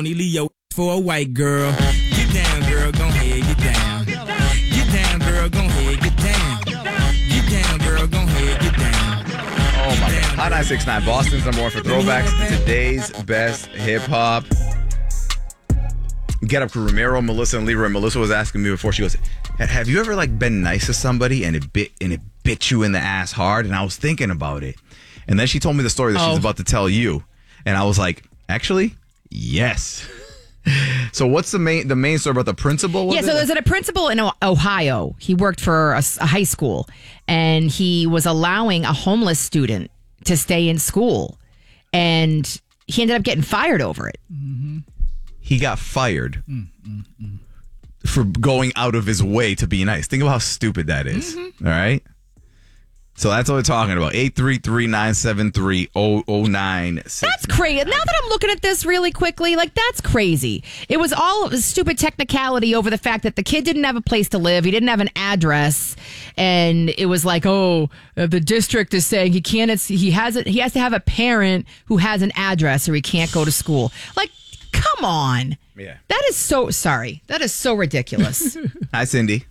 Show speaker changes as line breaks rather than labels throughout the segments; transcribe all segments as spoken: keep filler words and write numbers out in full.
me, leave your for a white girl. Get down, girl, go ahead, get down. Get down, girl, go ahead, get down. Get down, girl, go ahead, get down.
Oh my God. Hot nine six nine, Boston's number one for throwbacks. Today's best hip hop. Get Up Crew, Ramiro, Melissa, and Leroy. Melissa was asking me before, she goes, have you ever like been nice to somebody and it bit and it bit you in the ass hard? And I was thinking about it. And then she told me the story that
oh.
she's about to tell you. And I was like, actually, yes. So what's the main the main story about the principal?
Yeah, so there's a principal in Ohio. He worked for a, a high school, and he was allowing a homeless student to stay in school, and he ended up getting fired over it.
Mm-hmm. He got fired mm-hmm. for going out of his way to be nice. Think about how stupid that is. Mm-hmm. All right? So that's what we're talking about. eight three three, nine seven three, zero zero nine six.
That's crazy. Now that I'm looking at this really quickly, like, that's crazy. It was all a stupid technicality over the fact that the kid didn't have a place to live. He didn't have an address. And it was like, oh, uh, the district is saying he can't, he has it, he has to have a parent who has an address or he can't go to school. Like, come on.
Yeah.
That is so, sorry. That is so ridiculous.
Hi, Cindy.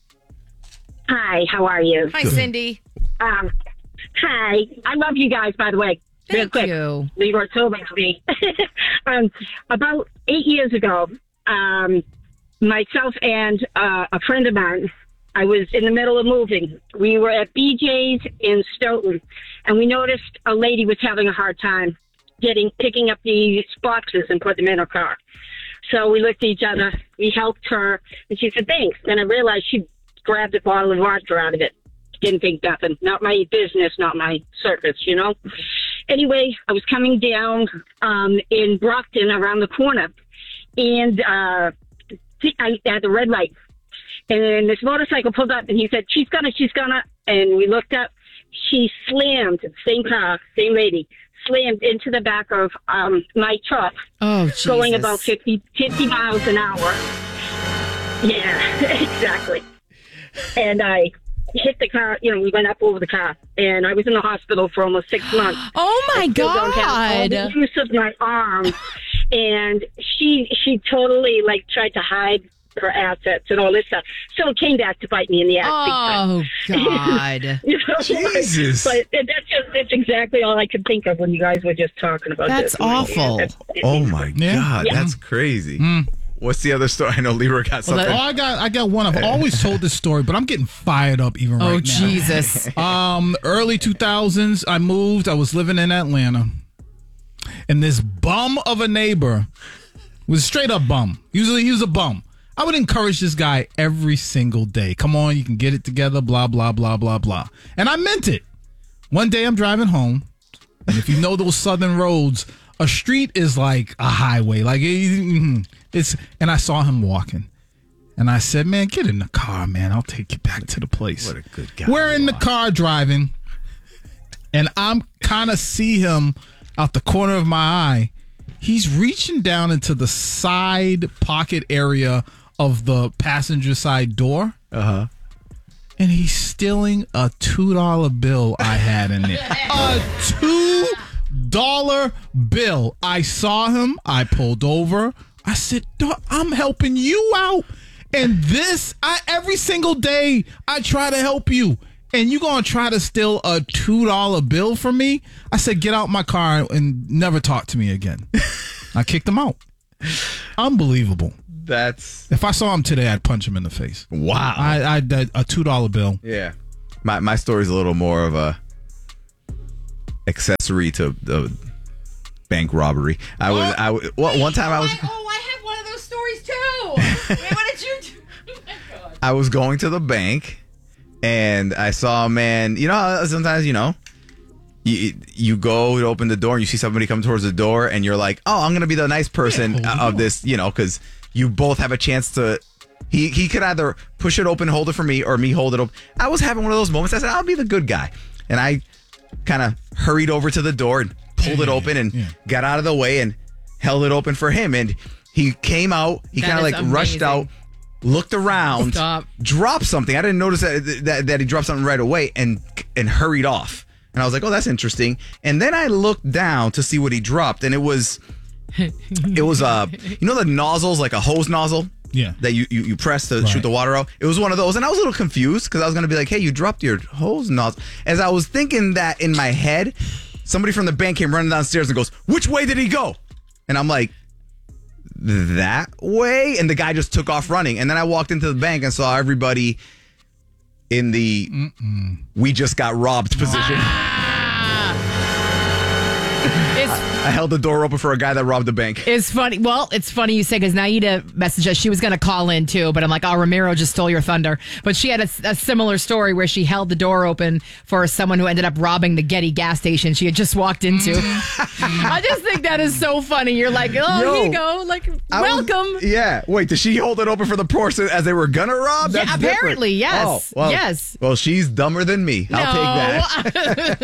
Hi, how are you?
Hi, Cindy.
Um, hi. I love you guys, by the way.
Thank
Real quick.
you.
Leroy told me. um, about eight years ago, um, myself and uh, a friend of mine, I was in the middle of moving. We were at B J's in Stoughton, and we noticed a lady was having a hard time getting picking up these boxes and put them in her car. So we looked at each other. We helped her, and she said, thanks. Then I realized she grabbed a bottle of vodka out of it. Didn't think nothing. Not my business, not my circus, you know? Anyway, I was coming down um, in Brockton around the corner, and uh, I at the red light. And this motorcycle pulled up, and he said, she's gonna, she's gonna. And we looked up. She slammed, same car, same lady, slammed into the back of um, my truck,
oh, Jesus.
Going about fifty, fifty miles an hour. Yeah, exactly. And I hit the car, you know, we went up over the car, and I was in the hospital for almost six months.
Oh, my
I still
God.
Don't have all the use of my arm. And she, she totally, like, tried to hide her assets and all this stuff. So it came back to bite me in the ass.
Oh, God.
You know,
Jesus.
But that's just, that's exactly all I could think of when you guys were just talking about
That's
this.
awful.
That's,
Oh, my
Yeah.
God.
Yeah.
That's crazy.
Mm.
What's the other story? I know Leroy got something.
Oh, I got, I got one. I've always told this story, but I'm getting fired up even
Oh,
right now.
Jesus.
Um, early two thousands, I moved. I was living in Atlanta, and this bum of a neighbor was a straight up bum. Usually, he was a bum. I would encourage this guy every single day. Come on, you can get it together. Blah blah blah blah blah. And I meant it. One day, I'm driving home, and if you know those southern roads, a street is like a highway. Like it's, and I saw him walking. And I said, man, get in the car, man. I'll take you back to the place.
What a good guy.
We're in
you
the
are.
car driving, and I'm kind of see him out the corner of my eye. He's reaching down into the side pocket area of the passenger side door.
Uh-huh.
And he's stealing a two dollar bill I had in there. A two dollar bill. I saw him. I pulled over. I said, "Dog, I'm helping you out. And this, I every single day, I try to help you. And you going to try to steal a two dollar bill from me?" I said, "Get out my car and never talk to me again." I kicked him out. Unbelievable.
That's
If I saw him today, I'd punch him in the face.
wow.
I, I did a two dollar bill.
Yeah. My my story's a little more of a accessory to the bank robbery. I was I was- well, one time I was
Oh, I have one of those stories, too. Wait, what did you do? Oh, my God.
I was going to the bank and I saw a man, you know, how sometimes, you know, you, you go to open the door and you see somebody come towards the door and you're like, oh, I'm going to be the nice person
Yeah, hold the
of
door.
this, you know, because you both have a chance to, he, he could either push it open, hold it for me, or me hold it open. I was having one of those moments. I said, I'll be the good guy. And I kind of hurried over to the door and pulled it open and
yeah.
got out of the way and held it open for him. And he came out, he
That
kind of
is
like rushed
amazing.
out, looked around,
Stop.
dropped something. I didn't notice that, that that he dropped something right away and and hurried off. And I was like, oh, that's interesting. And then I looked down to see what he dropped, and it was It was uh, you know the nozzles, like a hose nozzle.
Yeah.
That you, you, you press to
Right.
shoot the water out. It was one of those. And I was a little confused because I was going to be like, hey, you dropped your hose nozzle. As I was thinking that in my head, somebody from the bank came running downstairs and goes, which way did he go? And I'm like, that way? And the guy just took off running. And then I walked into the bank and saw everybody in the Mm-mm. we just got robbed position.
It's
I held the door open for a guy that robbed the bank.
It's funny. Well, it's funny you say because Naida messaged us. She was going to call in too, but I'm like, oh, Ramiro just stole your thunder. But she had a, a similar story where she held the door open for someone who ended up robbing the Getty gas station she had just walked into. I just think that is so funny. You're like, oh,
Yo,
here you go. Like,
I was-
welcome.
yeah. Wait, did she hold it open for the person as they were gonna rob?
Yeah,
That's different.
apparently, yes.
Oh, well,
Yes.
Well, she's dumber than me. I'll take that.
take that.